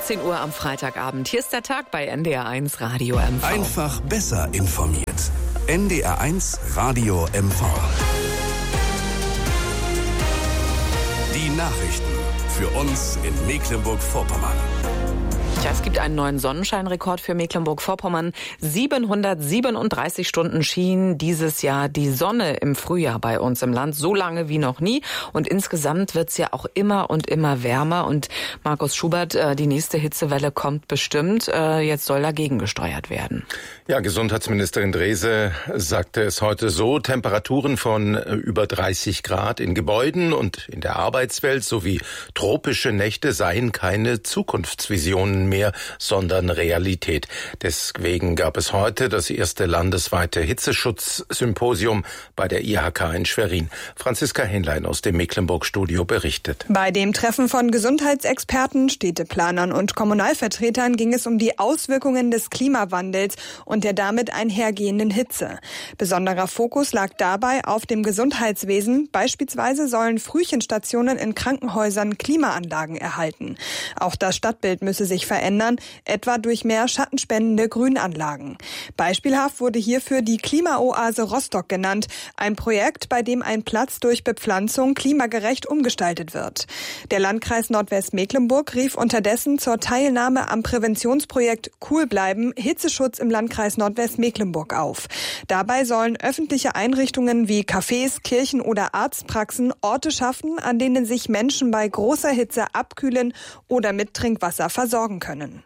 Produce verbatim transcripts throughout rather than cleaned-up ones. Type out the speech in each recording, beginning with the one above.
achtzehn Uhr am Freitagabend. Hier ist der Tag bei N D R eins Radio M V. Einfach besser informiert. N D R eins Radio M V. Die Nachrichten für uns in Mecklenburg-Vorpommern. Ja, es gibt einen neuen Sonnenscheinrekord für Mecklenburg-Vorpommern. siebenhundertsiebenunddreißig Stunden schien dieses Jahr die Sonne im Frühjahr bei uns im Land, so lange wie noch nie. Und insgesamt wird es ja auch immer und immer wärmer. Und Markus Schubert, die nächste Hitzewelle kommt bestimmt. Jetzt soll dagegen gesteuert werden. Ja, Gesundheitsministerin Drese sagte es heute so: Temperaturen von über dreißig Grad in Gebäuden und in der Arbeitswelt sowie tropische Nächte seien keine Zukunftsvisionen mehr, sondern Realität. Deswegen gab es heute das erste landesweite Hitzeschutzsymposium bei der I H K in Schwerin. Franziska Hähnlein aus dem Mecklenburg-Studio berichtet. Bei dem Treffen von Gesundheitsexperten, Städteplanern und Kommunalvertretern ging es um die Auswirkungen des Klimawandels und der damit einhergehenden Hitze. Besonderer Fokus lag dabei auf dem Gesundheitswesen. Beispielsweise sollen Frühchenstationen in Krankenhäusern Klimaanlagen erhalten. Auch das Stadtbild müsse sich verändern, etwa durch mehr schattenspendende Grünanlagen. Beispielhaft wurde hierfür die Klimaoase Rostock genannt, ein Projekt, bei dem ein Platz durch Bepflanzung klimagerecht umgestaltet wird. Der Landkreis Nordwestmecklenburg rief unterdessen zur Teilnahme am Präventionsprojekt Cool bleiben, Hitzeschutz im Landkreis Nordwestmecklenburg auf. Dabei sollen öffentliche Einrichtungen wie Cafés, Kirchen oder Arztpraxen Orte schaffen, an denen sich Menschen bei großer Hitze abkühlen oder mit Trinkwasser versorgen können.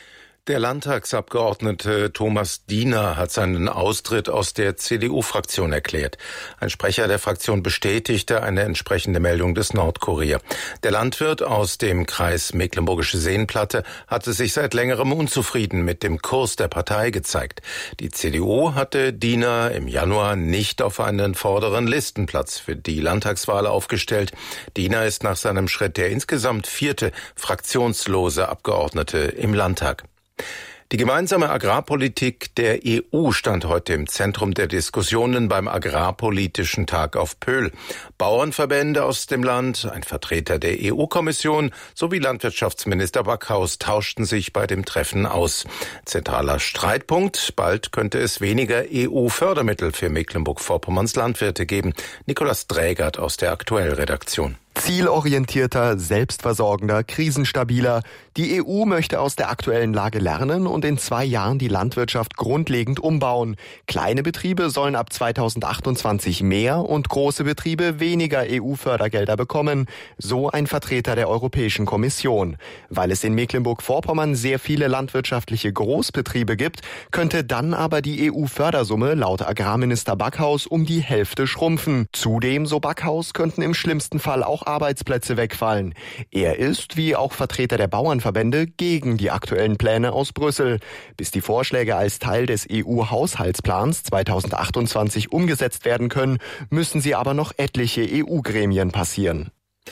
Der Landtagsabgeordnete Thomas Diener hat seinen Austritt aus der C D U-Fraktion erklärt. Ein Sprecher der Fraktion bestätigte eine entsprechende Meldung des Nordkurier. Der Landwirt aus dem Kreis Mecklenburgische Seenplatte hatte sich seit längerem unzufrieden mit dem Kurs der Partei gezeigt. Die C D U hatte Diener im Januar nicht auf einen vorderen Listenplatz für die Landtagswahl aufgestellt. Diener ist nach seinem Schritt der insgesamt vierte fraktionslose Abgeordnete im Landtag. Die gemeinsame Agrarpolitik der E U stand heute im Zentrum der Diskussionen beim Agrarpolitischen Tag auf Pöhl. Bauernverbände aus dem Land, ein Vertreter der E U-Kommission sowie Landwirtschaftsminister Backhaus tauschten sich bei dem Treffen aus. Zentraler Streitpunkt: Bald könnte es weniger E U-Fördermittel für Mecklenburg-Vorpommerns Landwirte geben. Nikolaus Drägert aus der Aktuell-Redaktion. Zielorientierter, selbstversorgender, krisenstabiler. Die E U möchte aus der aktuellen Lage lernen und in zwei Jahren die Landwirtschaft grundlegend umbauen. Kleine Betriebe sollen ab zweitausendachtundzwanzig mehr und große Betriebe weniger E U-Fördergelder bekommen, so ein Vertreter der Europäischen Kommission. Weil es in Mecklenburg-Vorpommern sehr viele landwirtschaftliche Großbetriebe gibt, könnte dann aber die E U-Fördersumme laut Agrarminister Backhaus um die Hälfte schrumpfen. Zudem, so Backhaus, könnten im schlimmsten Fall auch Arbeitsplätze wegfallen. Er ist, wie auch Vertreter der Bauernverbände, gegen die aktuellen Pläne aus Brüssel. Bis die Vorschläge als Teil des E U-Haushaltsplans zweitausendachtundzwanzig umgesetzt werden können, müssen sie aber noch etliche E U-Gremien passieren.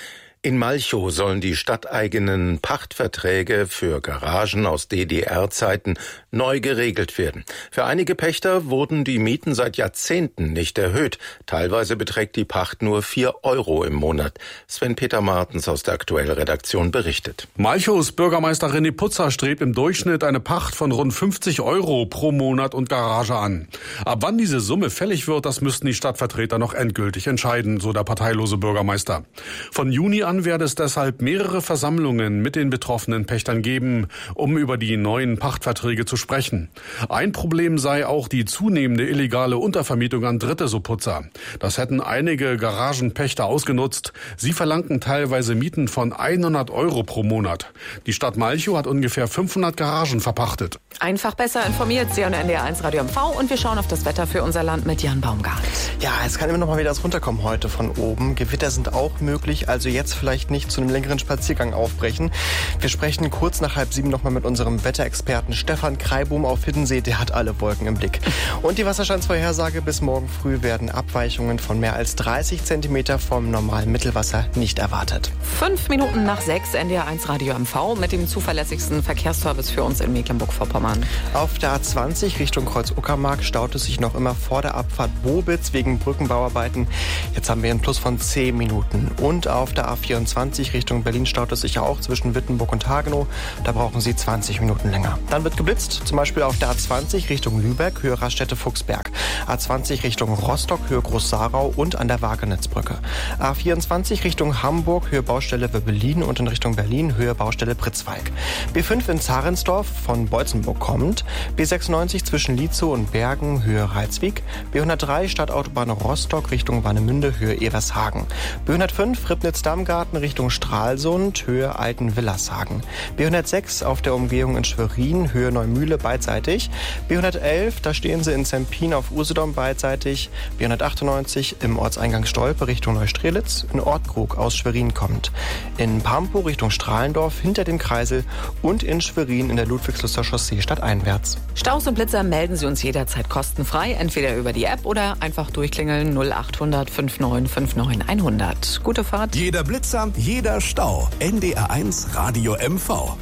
In Malchow sollen die stadteigenen Pachtverträge für Garagen aus D D R-Zeiten neu geregelt werden. Für einige Pächter wurden die Mieten seit Jahrzehnten nicht erhöht. Teilweise beträgt die Pacht nur vier Euro im Monat. Sven-Peter Martens aus der Aktuell-Redaktion berichtet. Malchows Bürgermeister René Putzer strebt im Durchschnitt eine Pacht von rund fünfzig Euro pro Monat und Garage an. Ab wann diese Summe fällig wird, das müssten die Stadtvertreter noch endgültig entscheiden, so der parteilose Bürgermeister. Von Juni an werde es deshalb mehrere Versammlungen mit den betroffenen Pächtern geben, um über die neuen Pachtverträge zu sprechen. Ein Problem sei auch die zunehmende illegale Untervermietung an Dritte, so Putzer. Das hätten einige Garagenpächter ausgenutzt. Sie verlangten teilweise Mieten von hundert Euro pro Monat. Die Stadt Malchow hat ungefähr fünfhundert Garagen verpachtet. Einfach besser informiert, Sie und N D R eins Radio M V, und wir schauen auf das Wetter für unser Land mit Jan Baumgart. Ja, es kann immer noch mal wieder das runterkommen heute von oben. Gewitter sind auch möglich, also jetzt vielleicht nicht zu einem längeren Spaziergang aufbrechen. Wir sprechen kurz nach halb sieben nochmal mit unserem Wetterexperten Stefan Kreibohm auf Hiddensee. Der hat alle Wolken im Blick. Und die Wasserstandsvorhersage: bis morgen früh werden Abweichungen von mehr als dreißig Zentimeter vom normalen Mittelwasser nicht erwartet. Fünf Minuten nach sechs, N D R eins Radio M V mit dem zuverlässigsten Verkehrsservice für uns in Mecklenburg-Vorpommern. Auf der A zwanzig Richtung Kreuz-Uckermark staut es sich noch immer vor der Abfahrt Bobitz wegen Brückenbauarbeiten. Jetzt haben wir einen Plus von zehn Minuten. Und auf der A vierundzwanzig Richtung Berlin staut es sich auch zwischen Wittenburg und Hagenow. Da brauchen Sie zwanzig Minuten länger. Dann wird geblitzt, zum Beispiel auf der A zwanzig Richtung Lübeck, Höhe Raststätte-Fuchsberg. A zwanzig Richtung Rostock, Höhe Groß-Sarau und an der Wagenitzbrücke. A vierundzwanzig Richtung Hamburg, Höhe Baustelle Wöbbelin und in Richtung Berlin, Höhe Baustelle Pritzwalk. B fünf in Zarensdorf von Beutzenburg kommt. B sechsundneunzig zwischen Lietzow und Bergen, Höhe Reitswijk. B hundertdrei Stadtautobahn Rostock Richtung Warnemünde, Höhe Evershagen. B hundertfünf Ribnitz-Dammgarten Richtung Stralsund, Höhe Alten-Willershagen. B hundertsechs auf der Umgehung in Schwerin, Höhe Neumühle beidseitig. B hundertelf, da stehen Sie in Zempin auf Usedom beidseitig. B hundertachtundneunzig im Ortseingang Stolpe Richtung Neustrelitz, in Ortkrug aus Schwerin kommt. In Pampow Richtung Strahlendorf hinter dem Kreisel und in Schwerin in der Ludwigslustrer Chaussee stadteinwärts. Staus und Blitzer melden Sie uns jederzeit kostenfrei, entweder über die App oder einfach durchklingeln null acht hundert fünfundneunzig fünfundneunzig hundert. Gute Fahrt. Jeder Blitzer, jeder Stau. N D R eins Radio M V.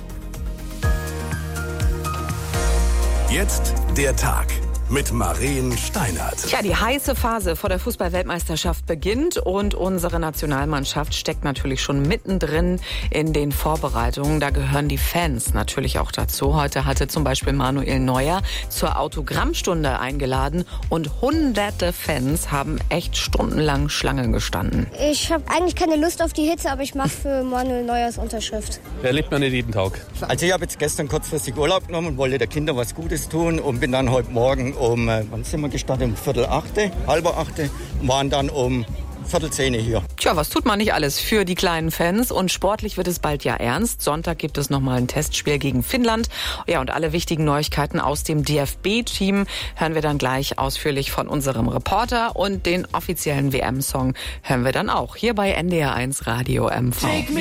Jetzt der Tag mit Maren Steinert. Tja, die heiße Phase vor der Fußball-Weltmeisterschaft beginnt und unsere Nationalmannschaft steckt natürlich schon mittendrin in den Vorbereitungen. Da gehören die Fans natürlich auch dazu. Heute hatte zum Beispiel Manuel Neuer zur Autogrammstunde eingeladen und hunderte Fans haben echt stundenlang Schlange gestanden. Ich habe eigentlich keine Lust auf die Hitze, aber ich mache für Manuel Neuers Unterschrift. Erlebt man nicht jeden Tag. Also ich habe jetzt gestern kurzfristig Urlaub genommen und wollte der Kinder was Gutes tun und bin dann heute Morgen um, wann sind wir gestartet? Um Viertel achte, halber achte, waren dann um Viertel zehn hier. Tja, was tut man nicht alles für die kleinen Fans? Und sportlich wird es bald ja ernst. Sonntag gibt es nochmal ein Testspiel gegen Finnland. Ja, und alle wichtigen Neuigkeiten aus dem D F B-Team hören wir dann gleich ausführlich von unserem Reporter. Und den offiziellen W M-Song hören wir dann auch hier bei N D R eins Radio M V.